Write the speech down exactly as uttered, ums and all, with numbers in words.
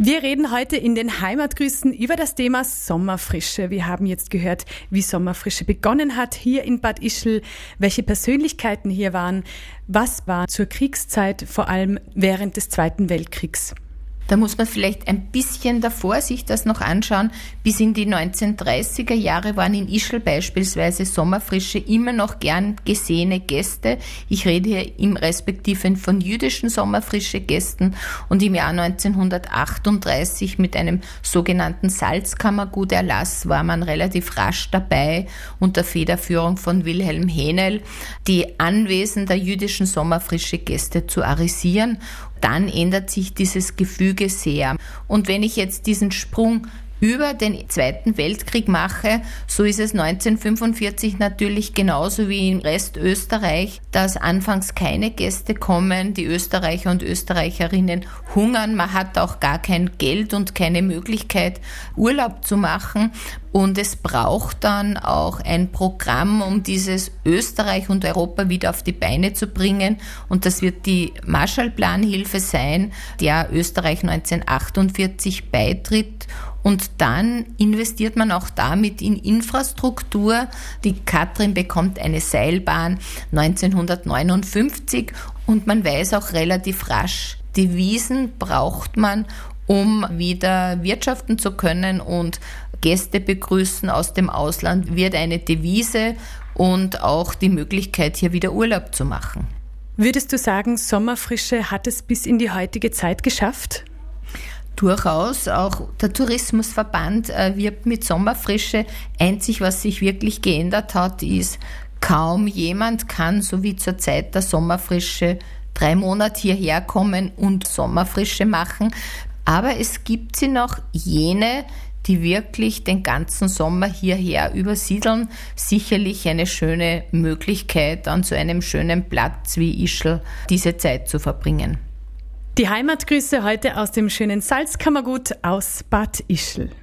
Wir reden heute in den Heimatgrüßen über das Thema Sommerfrische. Wir haben jetzt gehört, wie Sommerfrische begonnen hat hier in Bad Ischl, welche Persönlichkeiten hier waren, was war zur Kriegszeit, vor allem während des Zweiten Weltkriegs. Da muss man vielleicht ein bisschen davor sich das noch anschauen. Bis in die neunzehnhundertdreißiger Jahre waren in Ischl beispielsweise Sommerfrische immer noch gern gesehene Gäste. Ich rede hier im Respektiven von jüdischen Sommerfrische-Gästen. Und im Jahr neunzehnhundertachtunddreißig mit einem sogenannten Salzkammerguterlass war man relativ rasch dabei, unter Federführung von Wilhelm Haenel, die Anwesen der jüdischen Sommerfrische-Gäste zu arisieren. Dann ändert sich dieses Gefüge sehr. Und wenn ich jetzt diesen Sprung über den Zweiten Weltkrieg mache, so ist es neunzehnhundertfünfundvierzig natürlich genauso wie im Rest Österreich, dass anfangs keine Gäste kommen, die Österreicher und Österreicherinnen hungern, man hat auch gar kein Geld und keine Möglichkeit, Urlaub zu machen. Und es braucht dann auch ein Programm, um dieses Österreich und Europa wieder auf die Beine zu bringen. Und das wird die Marshallplanhilfe sein, der Österreich neunzehnhundertachtundvierzig beitritt. Und dann investiert man auch damit in Infrastruktur. Die Katrin bekommt eine Seilbahn neunzehnhundertneunundfünfzig und man weiß auch relativ rasch, Devisen braucht man, um wieder wirtschaften zu können, und Gäste begrüßen aus dem Ausland wird eine Devise und auch die Möglichkeit, hier wieder Urlaub zu machen. Würdest du sagen, Sommerfrische hat es bis in die heutige Zeit geschafft? Durchaus, auch der Tourismusverband äh, wirbt mit Sommerfrische. Einzig, was sich wirklich geändert hat, ist, kaum jemand kann, so wie zur Zeit der Sommerfrische, drei Monate hierher kommen und Sommerfrische machen. Aber es gibt sie noch, jene, die wirklich den ganzen Sommer hierher übersiedeln. Sicherlich eine schöne Möglichkeit, an so einem schönen Platz wie Ischl diese Zeit zu verbringen. Die Heimatgrüße heute aus dem schönen Salzkammergut aus Bad Ischl.